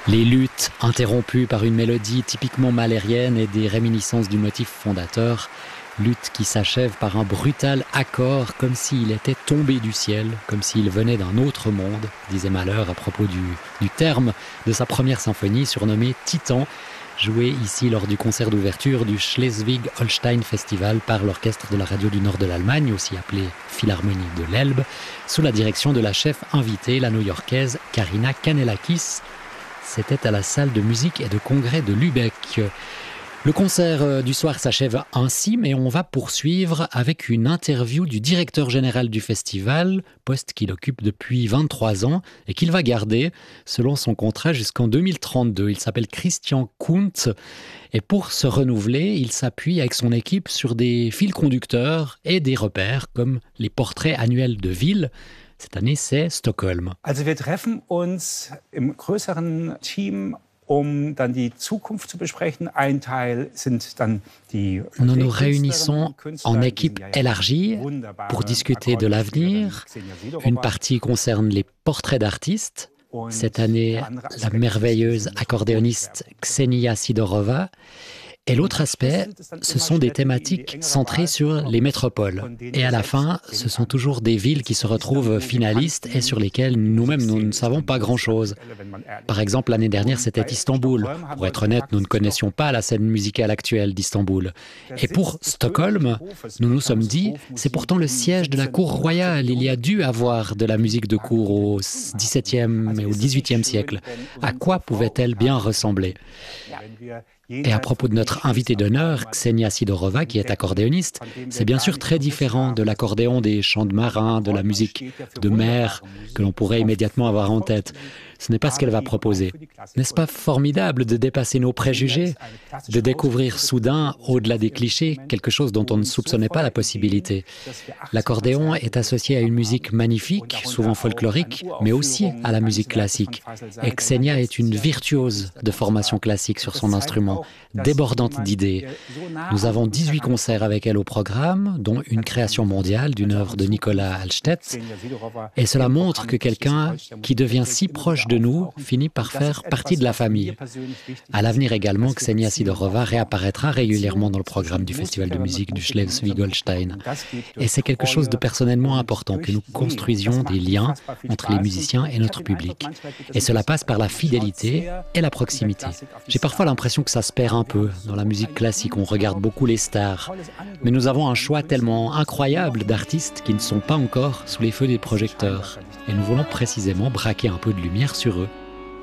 Les luttes interrompues par une mélodie typiquement mahlérienne et des réminiscences du motif fondateur. Lutte qui s'achève par un brutal accord, comme s'il était tombé du ciel, comme s'il venait d'un autre monde, disait Mahler à propos du terme de sa première symphonie surnommée Titan, jouée ici lors du concert d'ouverture du Schleswig-Holstein Festival par l'orchestre de la radio du nord de l'Allemagne, aussi appelé Philharmonie de l'Elbe, sous la direction de la chef invitée, la new-yorkaise Karina Kanellakis. C'était à la salle de musique et de congrès de Lübeck. Le concert du soir s'achève ainsi, mais on va poursuivre avec une interview du directeur général du festival, poste qu'il occupe depuis 23 ans et qu'il va garder selon son contrat jusqu'en 2032. Il s'appelle Christian Kuntz et pour se renouveler, il s'appuie avec son équipe sur des fils conducteurs et des repères comme les portraits annuels de villes. Cette année, c'est Stockholm. Also wir treffen uns im größeren Team, dann die Zukunft zu besprechen. Ein Teil sind dann die Nous nous réunissons en équipe élargie pour discuter de l'avenir. Une partie concerne les portraits d'artistes. Cette année, la merveilleuse accordéoniste Ksenia Sidorova. Et l'autre aspect, ce sont des thématiques centrées sur les métropoles. Et à la fin, ce sont toujours des villes qui se retrouvent finalistes et sur lesquelles nous-mêmes, nous ne savons pas grand-chose. Par exemple, l'année dernière, c'était Istanbul. Pour être honnête, nous ne connaissions pas la scène musicale actuelle d'Istanbul. Et pour Stockholm, nous nous sommes dit, c'est pourtant le siège de la cour royale. Il y a dû avoir de la musique de cour au XVIIe et au XVIIIe siècle. À quoi pouvait-elle bien ressembler ? Et à propos de notre invitée d'honneur, Ksenia Sidorova, qui est accordéoniste, c'est bien sûr très différent de l'accordéon des chants de marins, de la musique de mer que l'on pourrait immédiatement avoir en tête. Ce n'est pas ce qu'elle va proposer. N'est-ce pas formidable de dépasser nos préjugés, de découvrir soudain, au-delà des clichés, quelque chose dont on ne soupçonnait pas la possibilité. L'accordéon est associé à une musique magnifique, souvent folklorique, mais aussi à la musique classique. Et Ksenia est une virtuose de formation classique sur son instrument, débordante d'idées. Nous avons 18 concerts avec elle au programme, dont une création mondiale d'une œuvre de Nicolas Hallstedt. Et cela montre que quelqu'un qui devient si proche de nous finit par faire partie de la famille. À l'avenir également, Ksenia Sidorova réapparaîtra régulièrement dans le programme du Festival de musique du Schleswig-Holstein. Et c'est quelque chose de personnellement important, que nous construisions des liens entre les musiciens et notre public. Et cela passe par la fidélité et la proximité. J'ai parfois l'impression que ça se perd un peu. Dans la musique classique, on regarde beaucoup les stars. Mais nous avons un choix tellement incroyable d'artistes qui ne sont pas encore sous les feux des projecteurs. Et nous voulons précisément braquer un peu de lumière sur eux.